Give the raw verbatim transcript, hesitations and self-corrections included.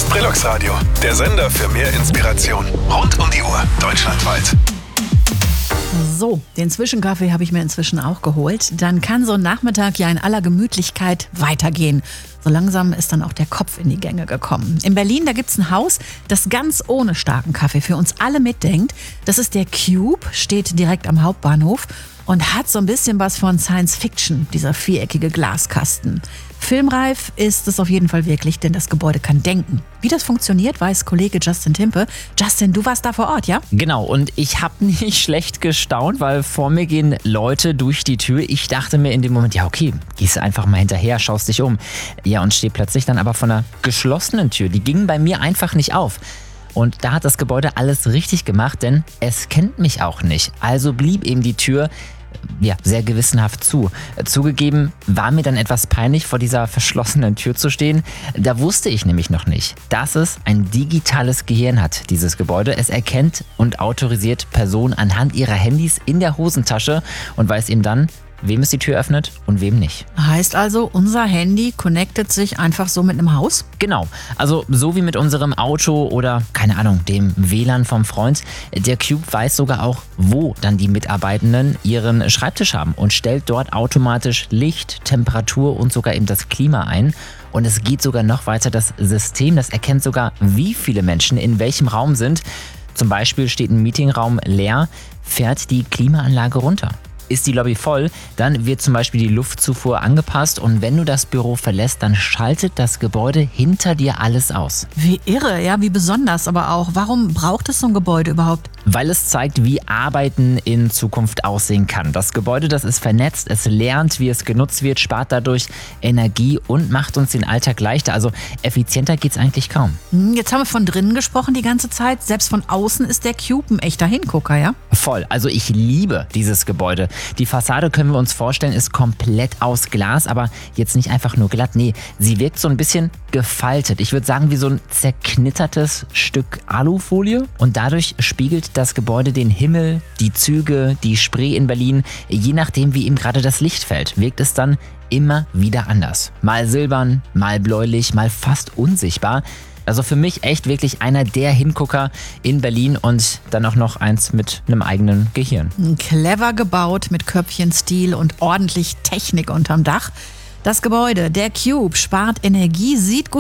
ist Brillux Radio, der Sender für mehr Inspiration. Rund um die Uhr, deutschlandweit. So, den Zwischenkaffee habe ich mir inzwischen auch geholt. Dann kann so ein Nachmittag ja in aller Gemütlichkeit weitergehen. So langsam ist dann auch der Kopf in die Gänge gekommen. In Berlin, da gibt's ein Haus, das ganz ohne starken Kaffee für uns alle mitdenkt. Das ist der Cube, steht direkt am Hauptbahnhof und hat so ein bisschen was von Science Fiction, dieser viereckige Glaskasten. Filmreif ist es auf jeden Fall wirklich, denn das Gebäude kann denken. Wie das funktioniert, weiß Kollege Justin Timpe. Justin, du warst da vor Ort, ja? Genau, und ich habe nicht schlecht gestaunt, weil vor mir gehen Leute durch die Tür. Ich dachte mir in dem Moment, ja okay, gehst du einfach mal hinterher, schaust dich um. Ja, und stehe plötzlich dann aber vor einer geschlossenen Tür. Die ging bei mir einfach nicht auf. Und da hat das Gebäude alles richtig gemacht, denn es kennt mich auch nicht. Also blieb eben die Tür ja, sehr gewissenhaft zu. Zugegeben war mir dann etwas peinlich, vor dieser verschlossenen Tür zu stehen. Da wusste ich nämlich noch nicht, dass es ein digitales Gehirn hat, dieses Gebäude. Es erkennt und autorisiert Personen anhand ihrer Handys in der Hosentasche und weiß eben dann, wem es die Tür öffnet und wem nicht. Heißt also, unser Handy connectet sich einfach so mit einem Haus? Genau, also so wie mit unserem Auto oder, keine Ahnung, dem W L A N vom Freund. Der Cube weiß sogar auch, wo dann die Mitarbeitenden ihren Schreibtisch haben und stellt dort automatisch Licht, Temperatur und sogar eben das Klima ein. Und es geht sogar noch weiter, das System, das erkennt sogar, wie viele Menschen in welchem Raum sind. Zum Beispiel steht ein Meetingraum leer, fährt die Klimaanlage runter. Ist die Lobby voll, dann wird zum Beispiel die Luftzufuhr angepasst und wenn du das Büro verlässt, dann schaltet das Gebäude hinter dir alles aus. Wie irre, ja, wie besonders aber auch. Warum braucht es so ein Gebäude überhaupt? Weil es zeigt, wie Arbeiten in Zukunft aussehen kann. Das Gebäude, das ist vernetzt, es lernt, wie es genutzt wird, spart dadurch Energie und macht uns den Alltag leichter. Also effizienter geht's eigentlich kaum. Jetzt haben wir von drinnen gesprochen die ganze Zeit. Selbst von außen ist der Cube ein echter Hingucker, ja? Voll. Also ich liebe dieses Gebäude. Die Fassade, können wir uns vorstellen, ist komplett aus Glas, aber jetzt nicht einfach nur glatt. Nee, sie wirkt so ein bisschen gefaltet. Ich würde sagen, wie so ein zerknittertes Stück Alufolie. Und dadurch spiegelt das Gebäude den Himmel, die Züge, die Spree in Berlin. Je nachdem, wie ihm gerade das Licht fällt, wirkt es dann immer wieder anders. Mal silbern, mal bläulich, mal fast unsichtbar. Also für mich echt wirklich einer der Hingucker in Berlin und dann auch noch eins mit einem eigenen Gehirn. Clever gebaut mit Köpfchenstil und ordentlich Technik unterm Dach. Das Gebäude, der Cube, spart Energie, sieht gut